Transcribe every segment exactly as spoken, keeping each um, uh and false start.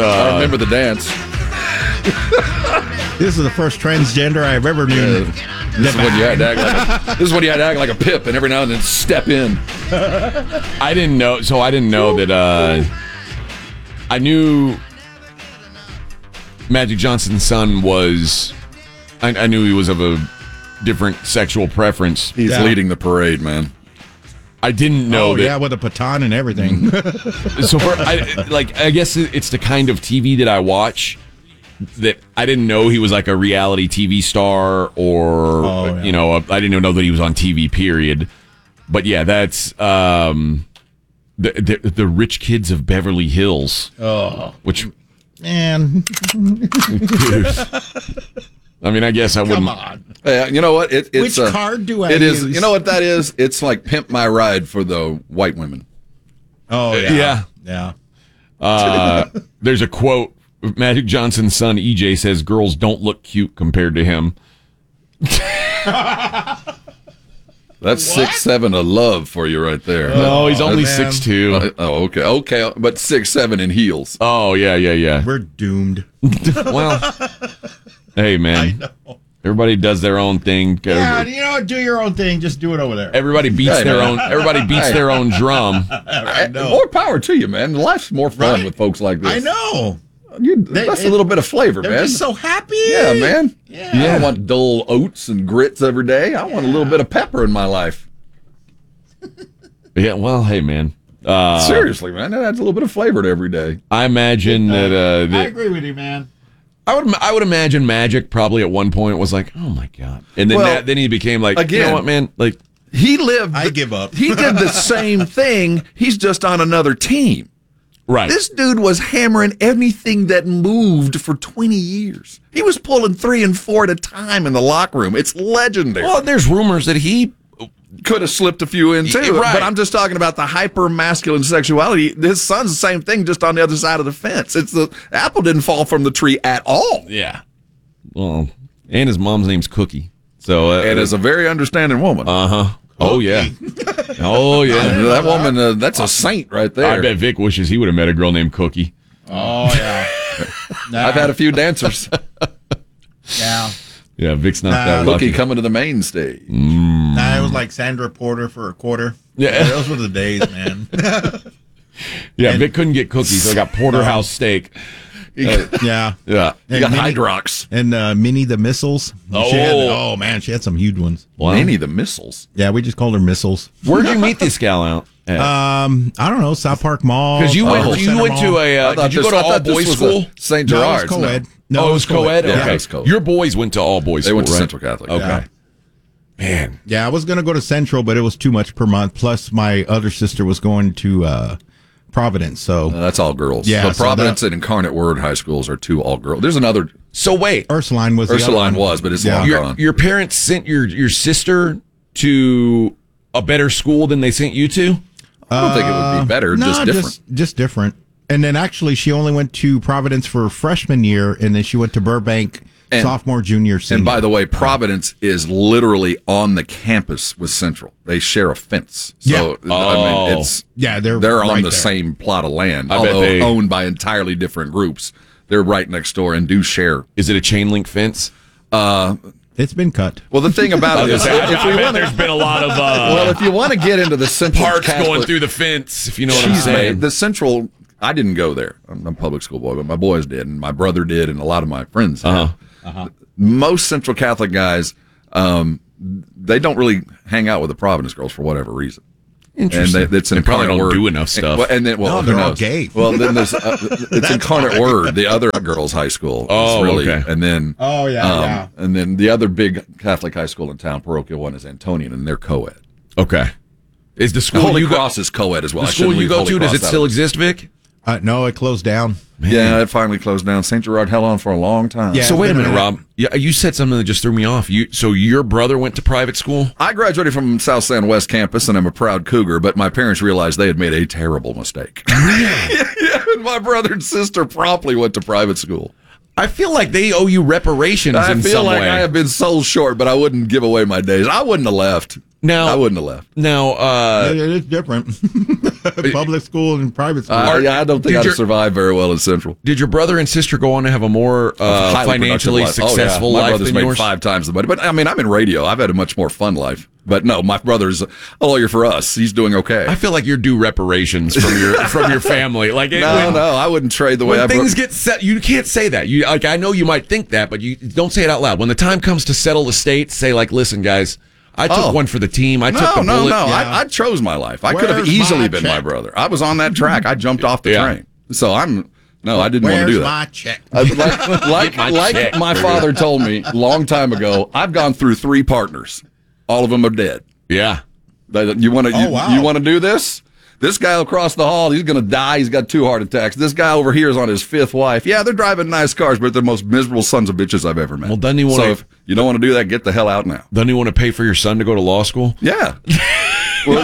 Uh, I remember the dance. This is the first transgender I've ever knew. Uh, this is when you had to act like a, this is when you had to act like a pip, and every now and then step in. I didn't know, so I didn't know that. Uh, I knew Magic Johnson's son was. I, I knew he was of a different sexual preference. He's yeah. leading the parade, man. I didn't know oh, that. Yeah, with a baton and everything. So, for, I, like, I guess it's the kind of T V that I watch that I didn't know he was like a reality T V star or, oh, yeah. you know, I didn't know that he was on T V, period. But yeah, that's um, the, the the Rich Kids of Beverly Hills. Oh. Which, man. I mean, I guess I wouldn't. Come on. Uh, you know what? It, it's, Which uh, card do I it use? Is, you know what that is? It's like Pimp My Ride for the white women. Oh, yeah. Yeah. Yeah. Uh, there's a quote. Magic Johnson's son, E J, says girls don't look cute compared to him. That's what? six seven of love for you right there. No, he's only six two. Uh, oh, okay. Okay. But six seven in heels. Oh, yeah, yeah, yeah. We're doomed. Well, hey, man. I know. Everybody does their own thing. Yeah, you know, do your own thing. Just do it over there. Everybody beats hey, their man. own. Everybody beats Hey. their own drum. I know. More power to you, man. Life's more fun Right? with folks like this. I know. You, They- that's it- a little bit of flavor, They're man. just so happy. yeah, man. Yeah. I don't want dull oats and grits every day. I want a little bit of pepper in my life. Yeah, well, hey, man. Uh, Seriously, man. That adds a little bit of flavor to every day. I imagine that, uh, I that agree with you, man. I would I would imagine Magic probably at one point was like, oh my god, and then Well, that, then he became like, you again- know what, man, like He lived. I give up. He did the same thing. He's just on another team. right. This dude was hammering anything that moved for twenty years. He was pulling three and four at a time in the locker room. It's legendary. Well, there's rumors that he Could have slipped a few in too. Right. But I'm just talking about the hyper masculine sexuality. His son's the same thing, just on the other side of the fence. It's the apple didn't fall from the tree at all. yeah. Well, and his mom's name's Cookie, so uh, And is a very understanding woman. uh huh. Oh yeah. Oh yeah. that woman, uh, that's a saint right there. I bet Vic wishes he would have met a girl named Cookie. Oh, yeah. Nah, I've had a few dancers. Yeah. Yeah, Vic's not Nah. that Cookie lucky. coming to the main stage. Nah, it was like Sandra Porter for a quarter. Yeah. Those were the days, man. Yeah, And- Vic couldn't get cookies, so I got porterhouse steak. yeah. Yeah. You got And Minnie- Hydrox. And uh, Minnie the Missiles. She had, Oh. oh, man, she had some huge ones. Wow. Minnie the Missiles. Yeah, we just called her Missiles. Where'd you meet this gal out? at? Um, I don't know, South Park Mall. Because you went, Center you went Mall. to a. Uh, I thought did you this- go I to all thought this boys was school? a Saint No, it was Gerard's. co-ed. No. No, Oh, it was co-ed. Yeah, Okay, it was co-ed. your boys went to all boys. They school, went to right? Central Catholic. Okay, Yeah. man. Yeah, I was going to go to Central, but it was too much per month. Plus, my other sister was going to uh, Providence. So Uh, that's all girls. Yeah, But so Providence that- and Incarnate Word high schools are two all girls. There's another. So wait, Ursuline was the other Ursuline one. was, but it's Yeah. long your gone. your parents sent your your sister to a better school than they sent you to? I don't think it would be better, No, just different. Just, just different. And then actually, she only went to Providence for freshman year, and then she went to Burbank And- sophomore, junior, senior. And by the way, Providence is literally on the campus with Central. They share a fence. So Yeah. I Oh. mean, it's Yeah, they're they're on right the there. same plot of land, I bet although they- owned by entirely different groups. They're right next door and do share. Is it a chain link fence? it's been cut. Well, the thing about it is, if we want to, been a lot of uh, well, if you want to get into the Central parts Catholic, going through the fence, if you know what I'm Jeez, man, saying. the Central. I didn't go there. I'm a public school boy, but my boys did, and my brother did, and a lot of my friends. Have. Uh-huh. Most Central Catholic guys, um, they don't really hang out with the Providence girls for whatever reason. Interesting. And they, it's an They probably incarnate don't word. do enough stuff. And, well, and then, well, No, who they're all knows? gay. Well, then there's uh, it's incarnate word. The other girls' high school. is Oh, really, okay. And then, Oh, yeah, um, yeah. and then the other big Catholic high school in town, parochial one, is Antonian, and they're co-ed. Okay. Is the school Holy you Cross go, is co-ed as well. the I school shouldn't you leave go Holy to? Does Cross it out still of exist, Vic? Uh, no, it closed down. Yeah, it finally closed down. Saint Gerard held on for a long time. Yeah. So it's wait a been a minute, minute. Rob. Yeah, you said something that just threw me off. You so your brother went to private school? I graduated from South San West campus, and I'm a proud Cougar, but my parents realized they had made a terrible mistake. yeah, yeah, and my brother and sister promptly went to private school. I feel like they owe you reparations I in feel some like way. I have been sold short, but I wouldn't give away my days. I wouldn't have left. Now, I wouldn't have left. Now, uh, it, it is different. Public school and private school. Uh, yeah, I don't think Did I'd your- survive very well in Central. did your brother and sister go on to have a more uh, Highly financially productive life. successful oh, yeah. My life brother's than made yours? five times the money. But I mean, I'm in radio. I've had a much more fun life. But no, my brother's a lawyer for us. He's doing okay. I feel like you're due reparations from your from your family. Like, it, no, when, no, I wouldn't trade the way when I things get set, you can't say that. You like, I know you might think that, but you don't say it out loud. When the time comes to settle the state, say like, "Listen, guys, I took Oh. one for the team. I No, took the no, bullet." no. Yeah. I, I chose my life. I could have Where's easily my been check? my brother. I was on that track. I jumped off the Yeah. train. So I'm no, I didn't want to Where's do that. my check? Uh, like like, my like check. my father told me a long time ago, I've gone through three partners. All of them are dead. yeah. They- You want to you, Oh, wow. you want to do this? This guy across the hall, he's going to die. He's got two heart attacks. This guy over here is on his fifth wife. Yeah, they're driving nice cars, but they're the most miserable sons of bitches I've ever met. Well, doesn't he wanna- So if you don't want to do that, get the hell out now. Doesn't he want to pay for your son to go to law school? Yeah. Well,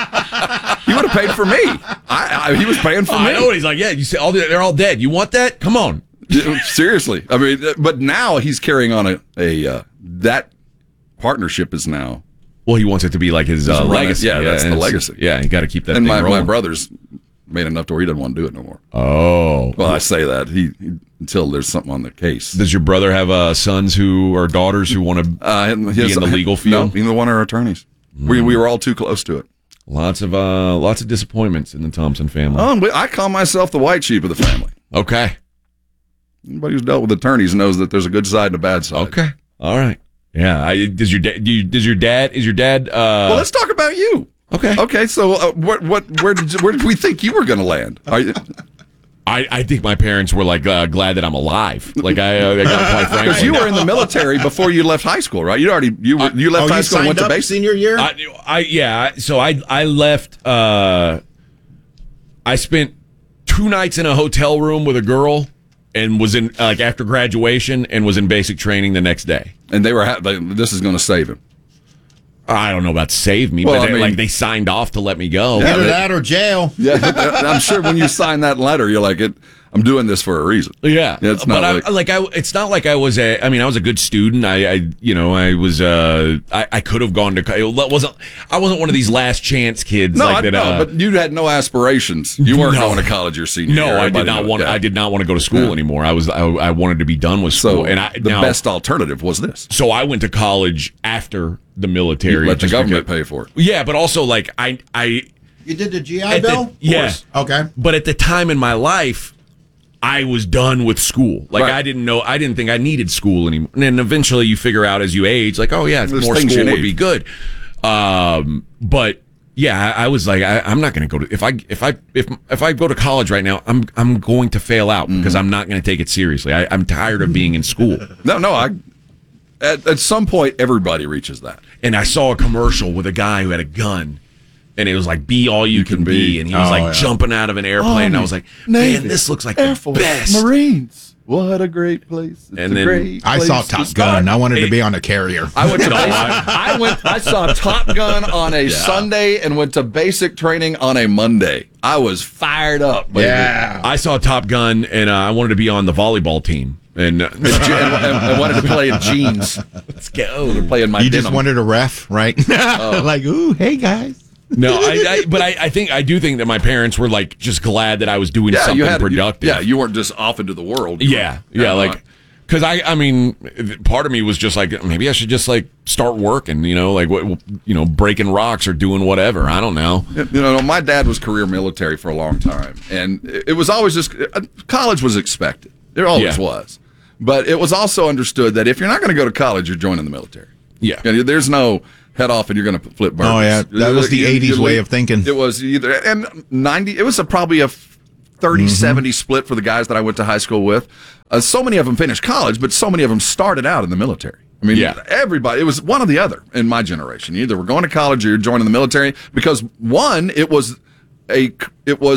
he would have paid for me. I, I, he was paying for I me. know. He's like, yeah. You say all the, they're all dead. You want that? Come on. Seriously. I mean, but now he's carrying on a, a uh, that partnership is now. Well, he wants it to be like his uh, running- legacy. yeah, that's the and it's- legacy. Yeah, you got to keep that And thing my, my rolling. brother's made enough to where he doesn't want to do it no more. Oh. Well, I say that he, he until there's something on the case. Does your brother have uh, sons who or daughters who want to? Uh, Be in the legal field? No, neither one are attorneys. We we were all too close to it. Lots of uh, lots of disappointments in the Thompson family. Oh, and I call myself the white sheep of the family. Okay. Anybody who's dealt with attorneys knows that there's a good side and a bad side. Okay. All right. Yeah. I, does your dad? Do you, does your dad? Is your dad? Uh, Well, let's talk about you. okay. Okay, so uh, what what where did you, where did we think you were going to land? Are you, I, I think my parents were like uh, glad that I'm alive. Like I, uh, I got quite frankly. Because you were in the military before you left high school, right? You already you were, you left Oh, high you school and signed went to up basic. senior year? I, I yeah. So I I left. Uh, I spent two nights in a hotel room with a girl, and was in like after graduation, and was in basic training the next day. And they were ha- they, this is going to save him. I don't know about save me, Well, but I they, mean- like they signed off to let me go. Yeah, Either but- that or jail. Yeah, I'm sure when you sign that letter, you're like, it, I'm doing this for a reason. Yeah, Yeah, it's but not I, like- like I. It's not like I was a. I mean, I was a good student. I, I you know, I was. Uh, I, I could have gone to. It wasn't. I wasn't one of these last chance kids. No, like I that, know, uh, but you had no aspirations. You weren't No. going to college your senior no, year. I did Everybody not knows want. that. I did not want to go to school Yeah. anymore. I was. I, I wanted to be done with school, So and I the now, best alternative was this. So I went to college after the military. Let the just government because- pay for it. Yeah, but also like I. I You did the G I At the- Bill? yeah. Okay. But at the time in my life, I was done with school. Like Right. I didn't know, I didn't think I needed school anymore. And then eventually you figure out as you age, like, oh yeah, There's more things school you would need. be good. Um, but yeah, I, I was like, I, I'm not going to go to if I if I if if I go to college right now, I'm I'm going to fail out Mm-hmm. because I'm not going to take it seriously. I, I'm tired of being in school. No, no, I. At, at some point, everybody reaches that. And I saw a commercial with a guy who had a gun. And it was like, be all you, can, can be. be. And he was Oh, like yeah. jumping out of an airplane. and I was like, man, this looks like the best. Marines. What a great place! It's And a then- great I place saw to Top start. Gun. I wanted to It- be on a carrier. I went to No, basic, I- I went. I saw Top Gun on a Sunday and went to basic training on a Monday. I was fired up. baby. yeah. I saw Top Gun, and uh, I wanted to be on the volleyball team. And uh, and, and, and wanted to play in jeans. let's go. Play in my You denim. just wanted a ref, right? Like, ooh, hey guys. No, I, I but I, I think I do think that my parents were like just glad that I was doing yeah, something you had productive. You, yeah, you weren't just off into the world. yeah, yeah, like because I, I mean, part of me was just like maybe I should just like start working, you know, like what, you know, breaking rocks or doing whatever. I don't know. You know, my dad was career military for a long time, and it it was always just college was expected. There always Yeah. was, but it was also understood that if you're not going to go to college, you're joining the military. Yeah. You know, there's no head off and you're going to flip burgers. Oh, yeah. That was the You- you eighties way leave- of thinking. It was either and ninety. It was a, probably a thirty seventy split for the guys that I went to high school with. Uh, so many of them finished college, but so many of them started out in the military. I mean, Yeah. everybody, it was one or the other in my generation. You either were going to college or you're joining the military because one, it was a, it was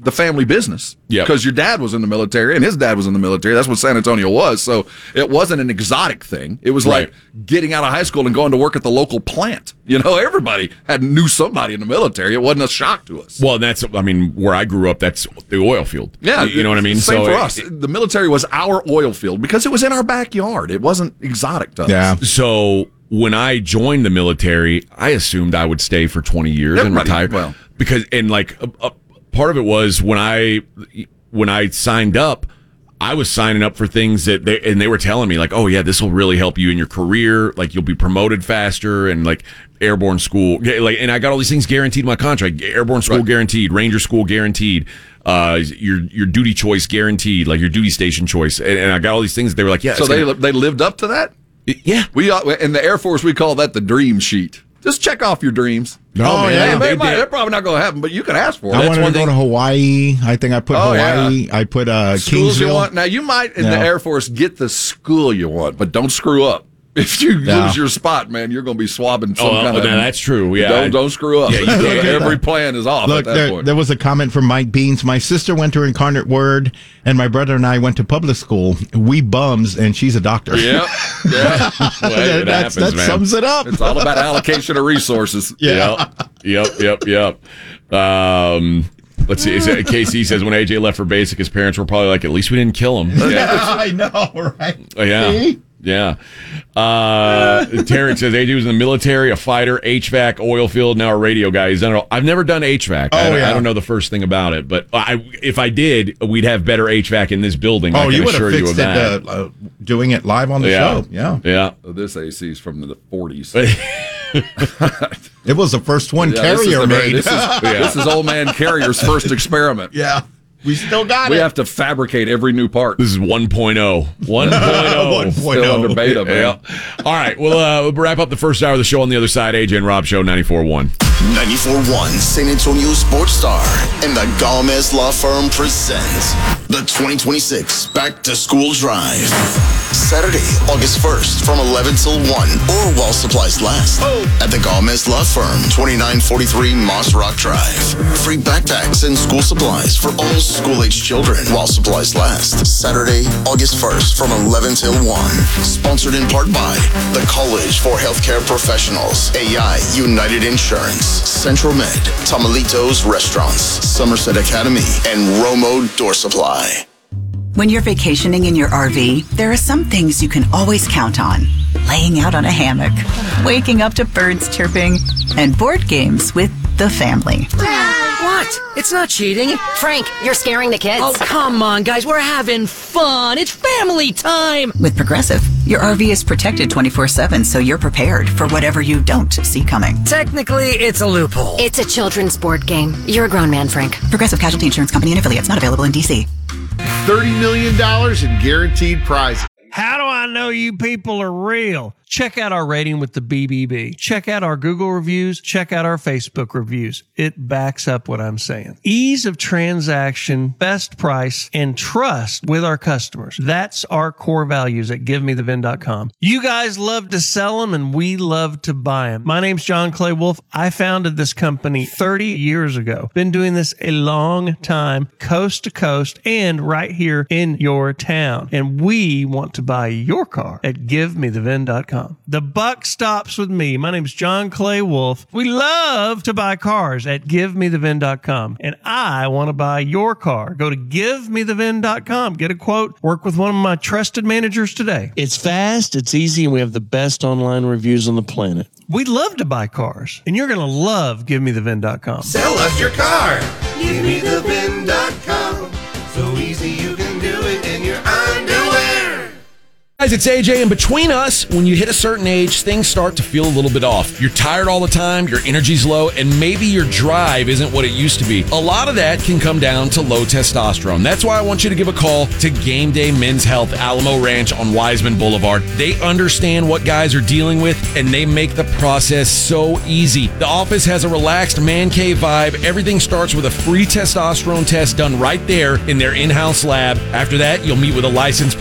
the family business. Yep. Because your dad was in the military and his dad was in the military. That's what San Antonio was. So it wasn't an exotic thing. It was Right. like getting out of high school and going to work at the local plant. You know, everybody had knew somebody in the military. It wasn't a shock to us. Well, that's, I mean, where I grew up, that's the oil field. Yeah, You know what I mean? Same So for it- us. The military was our oil field because it was in our backyard. It wasn't exotic to us. Yeah. So when I joined the military, I assumed I would stay for twenty years and Everybody- retire. well. because and like a, a part of it was when I when I signed up, I was signing up for things that they and they were telling me like, oh yeah, this will really help you in your career. Like you'll be promoted faster and like airborne school. Like, and I got all these things guaranteed in my contract. Airborne school Right. guaranteed, Ranger school guaranteed. Uh, your your duty choice guaranteed, like your duty station choice, and, and I got all these things. They were like, yeah. So it's they gonna- they lived up to that? yeah. We uh, in the Air Force we call that the dream sheet. Just check off your dreams. Oh, man, yeah. They, They might, did. they're probably not going to happen, but you can ask for it. I That's wanted one to go thing. to Hawaii. I think I put Oh, yeah. Hawaii. I put uh, Schools you Kingsville. want. Now you might in the Yeah. Air Force get the school you want, but don't screw up. If you Yeah. lose your spot, man, you're going to be swabbing some Oh, kind of. no, that's true. Yeah, don't don't screw up. Yeah, you can't. Every plan is off Look, at that there, point. there was a comment from Mike Beans. My sister went to Incarnate Word, and my brother and I went to public school. We bums, and she's a doctor. Yep. Yeah. Well, it That's- happens, that man. sums it up. It's all about allocation of resources. Yeah. Yep. Yep. Yep. Yep. Um, let's see. Is it- K C says when A J left for basic, his parents were probably like, at least we didn't kill him. Yeah, I know, right? Oh, yeah. See? Yeah. Uh, Tarek says A J was in the military, a fighter, H V A C, oil field, now a radio guy. He's done it all. I've never done H V A C. Oh, I, don't- yeah. I don't know the first thing about it, but I, if I did, we'd have better H V A C in this building. I Oh, can you would have assure you fixed of it that. uh, uh, doing it live on the yeah. show. Yeah. Yeah. So this A C is from the forties. It was the first one Yeah, this is Carrier the very- made. This is, this is old man Carrier's first experiment. yeah. We still got We it. have to fabricate every new part. This is one point oh. one point oh. one point Still oh. under beta, man. Yeah. All right. Well, uh, we'll wrap up the first hour of the show on the other side. A J and Rob Show, ninety-four point one. ninety-four point one San Antonio Sports Star and the Gomez Law Firm presents the twenty twenty-six Back to School Drive. Saturday, August first from eleven till one or while supplies last at the Gomez Law Firm, twenty-nine forty-three Moss Rock Drive. Free backpacks and school supplies for all school-age children while supplies last. Saturday, August first from eleven till one. Sponsored in part by the College for Healthcare Professionals, A I United Insurance, Central Med, Tamalitos Restaurants, Somerset Academy, and Romo Door Supply. When you're vacationing in your R V, there are some things you can always count on. Laying out on a hammock, waking up to birds chirping, and board games with the family. What? It's not cheating. Frank, you're scaring the kids. Oh, come on, guys. We're having fun. It's family time. With Progressive, your R V is protected twenty-four seven, so you're prepared for whatever you don't see coming. Technically, it's a loophole. It's a children's board game. You're a grown man, Frank. Progressive Casualty Insurance Company and affiliates, not available in D C. thirty million dollars in guaranteed prizes. How do I know you people are real? Check out our rating with the B B B. Check out our Google reviews. Check out our Facebook reviews. It backs up what I'm saying. Ease of transaction, best price, and trust with our customers. That's our core values at give me the vin dot com. You guys love to sell them and we love to buy them. My name's John Clay Wolf. I founded this company thirty years ago. Been doing this a long time, coast to coast and right here in your town. And we want to buy your car at give me the vin dot com. The buck stops with me. My name's John Clay Wolf. We love to buy cars at give me the vin dot com. And I want to buy your car. Go to give me the vin dot com. Get a quote. Work with one of my trusted managers today. It's fast, it's easy, and we have the best online reviews on the planet. We love to buy cars. And you're going to love give me the vin dot com. Sell us your car. give me the vin dot com. So easy you can do it in your underwear. Guys, it's A J, and between us, when you hit a certain age, things start to feel a little bit off. You're tired all the time, your energy's low, and maybe your drive isn't what it used to be. A lot of that can come down to low testosterone. That's why I want you to give a call to Game Day Men's Health, Alamo Ranch on Wiseman Boulevard. They understand what guys are dealing with, and they make the process so easy. The office has a relaxed man cave vibe. Everything starts with a free testosterone test done right there in their in-house lab. After that, you'll meet with a licensed